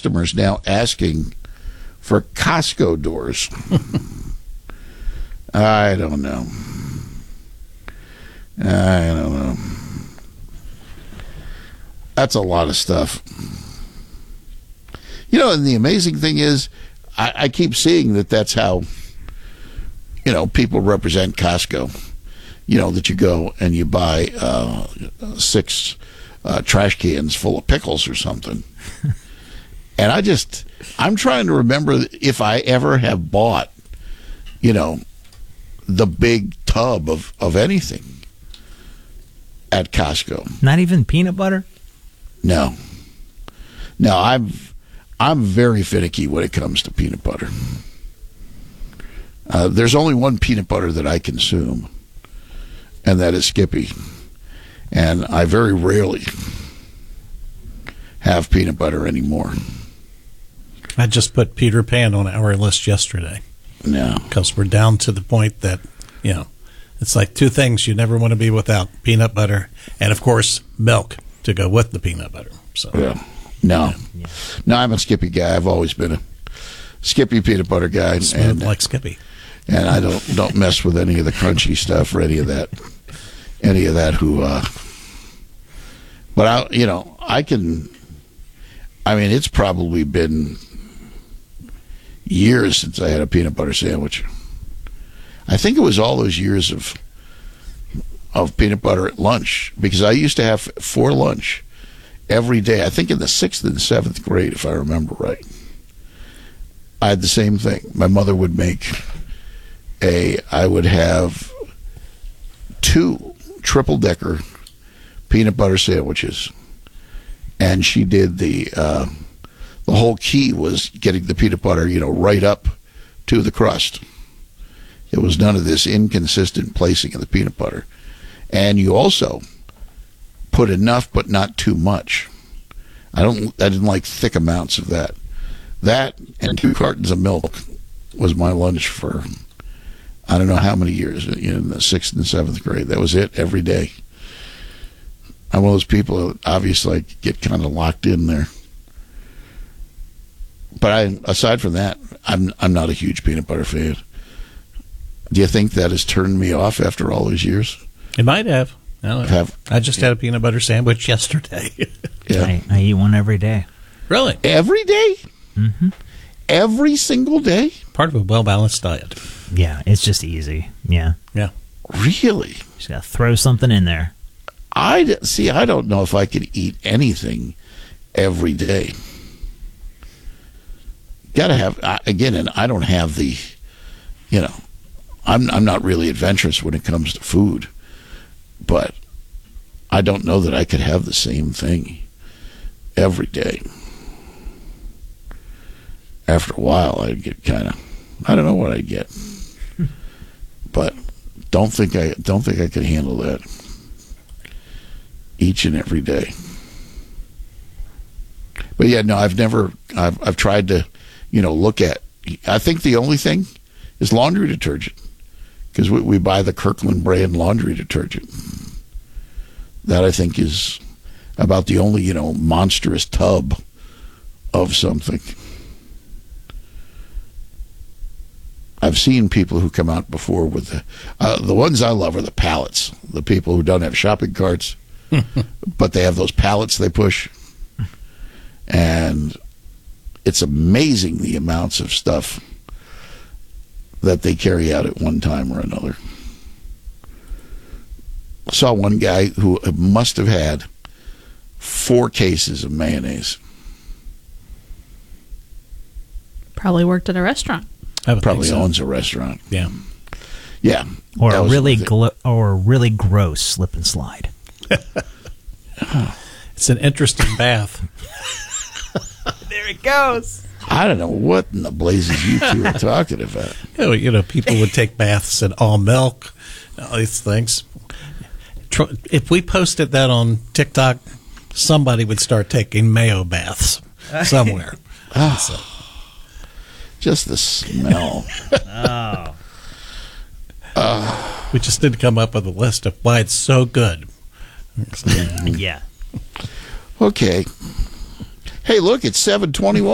customers now asking for Costco doors. I don't know. That's a lot of stuff. And the amazing thing is, I keep seeing that's how, people represent Costco. That you go and you buy 6 trash cans full of pickles or something. And I'm trying to remember if I ever have bought, the big tub of anything at Costco. Not even peanut butter? No, I'm very finicky when it comes to peanut butter. There's only one peanut butter that I consume, and that is Skippy. And I very rarely have peanut butter anymore. I just put Peter Pan on our list yesterday. No. Because we're down to the point that, it's like 2 things you never want to be without: peanut butter and, of course, milk to go with the peanut butter. So yeah. No, I'm a Skippy guy. I've always been a Skippy peanut butter guy. Smooth like Skippy. And I don't mess with any of the crunchy stuff or any of that. But it's probably been years since I had a peanut butter sandwich. I think it was all those years of peanut butter at lunch, because I used to have for lunch every day. I think in the 6th and 7th grade, if I remember right. I had the same thing. My mother would make I would have 2 triple-decker peanut butter sandwiches, and she did the whole key was getting the peanut butter, right up to the crust. It was none of this inconsistent placing of the peanut butter. And you also put enough, but not too much. I didn't like thick amounts of that. That and 2 cartons of milk was my lunch for I don't know how many years, in the 6th and 7th grade. That was it every day. I'm one of those people that obviously I get kind of locked in there. But aside from that, I'm not a huge peanut butter fan. Do you think that has turned me off after all these years? It might have. I just had a peanut butter sandwich yesterday. Yeah. I eat one every day. Really? Every day? Mm-hmm. Every single day? Part of a well-balanced diet. Yeah, it's just easy. Yeah. Yeah. Really? Just got to throw something in there. I don't know if I could eat anything every day. Got to have, again, and I don't have the, I'm not really adventurous when it comes to food, but I don't know that I could have the same thing every day. After a while, I'd get kind of, I don't know what I'd get, but don't think I could handle that each and every day. But yeah, no, I've tried to, look at, I think the only thing is laundry detergent, because we buy the Kirkland brand laundry detergent. That I think is about the only, monstrous tub of something. I've seen people who come out before with the ones I love are the pallets. The people who don't have shopping carts, but they have those pallets they push. And it's amazing the amounts of stuff that they carry out at one time or another. I saw one guy who must have had 4 cases of mayonnaise. Probably worked at a restaurant. Probably owns a restaurant. Yeah. Yeah. Or a really gross slip and slide. It's an interesting bath. There it goes. I don't know what in the blazes you two are talking about. People would take baths in all milk, all these things. If we posted that on TikTok, somebody would start taking mayo baths somewhere. Just the smell. We just didn't come up with a list of why it's so good. Yeah. Okay. Hey, look, it's 7:21.